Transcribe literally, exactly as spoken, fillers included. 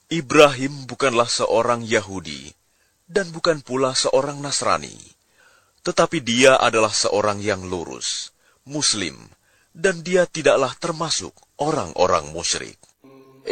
Ibrahim bukanlah seorang Yahudi, dan bukan pula seorang Nasrani, tetapi dia adalah seorang yang lurus, Muslim, dan dia tidaklah termasuk orang-orang musyrik.